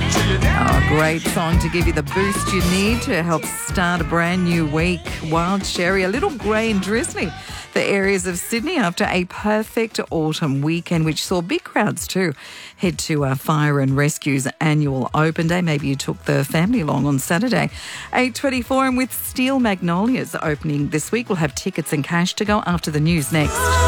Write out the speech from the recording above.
Oh, great song to give you the boost you need to help start a brand new week. Wild Cherry, a little grey and drizzly. The areas of Sydney after a perfect autumn weekend, which saw big crowds too. Head to Fire and Rescue's annual open day. Maybe you took the family along on Saturday. 8:24, and with Steel Magnolias opening this week, we'll have tickets and cash to go after the news next.